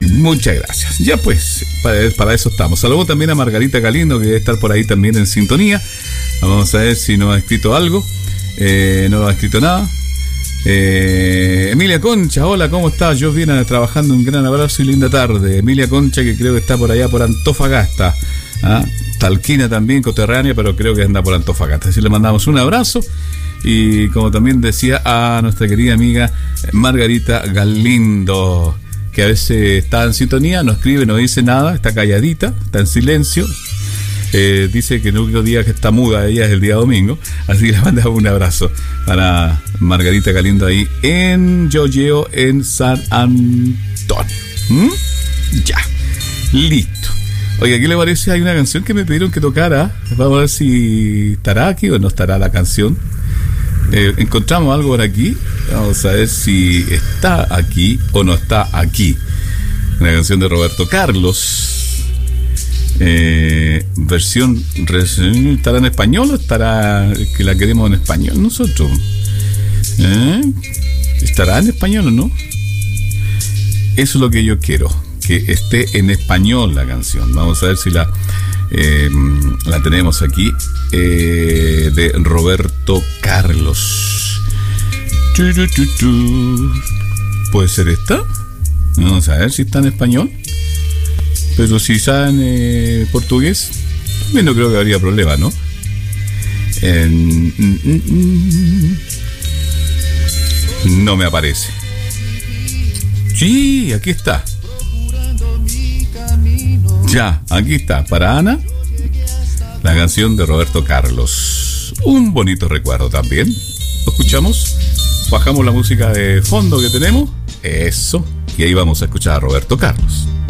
Muchas gracias. Ya pues, para eso estamos. Saludos también a Margarita Galindo, que debe estar por ahí también en sintonía. Vamos a ver si nos ha escrito algo. No nos ha escrito nada. Emilia Concha, hola, ¿cómo estás? Yo vine trabajando, un gran abrazo y linda tarde. Emilia Concha, que creo que está por allá por Antofagasta. Talquina también, coterránea, pero creo que anda por Antofagasta. Así le mandamos un abrazo. Y como también decía a nuestra querida amiga Margarita Galindo, que a veces está en sintonía, no escribe, no dice nada, está calladita, está en silencio. Dice que el único día que está muda ella es el día domingo, así que le mandamos un abrazo para Margarita Galindo ahí en Yoyeo, en San Antonio. Ya, listo. Oiga, ¿qué le parece? Hay una canción que me pidieron que tocara. Vamos a ver si estará aquí o no estará la canción. Encontramos algo por aquí. Vamos a ver si está aquí o no está aquí. Una canción de Roberto Carlos. Versión. ¿Estará en español o estará que la queremos en español nosotros? ¿Estará en español o no? Eso es lo que yo quiero, que esté en español la canción. Vamos a ver si la tenemos aquí, de Roberto Carlos. ¿Puede ser esta? Vamos a ver si está en español. Pero si está en portugués, también no creo que habría problema, ¿no? No me aparece. Sí, aquí está. Ya, aquí está. Para Ana, la canción de Roberto Carlos. Un bonito recuerdo también. ¿Lo escuchamos? Bajamos la música de fondo que tenemos. Eso. Y ahí vamos a escuchar a Roberto Carlos.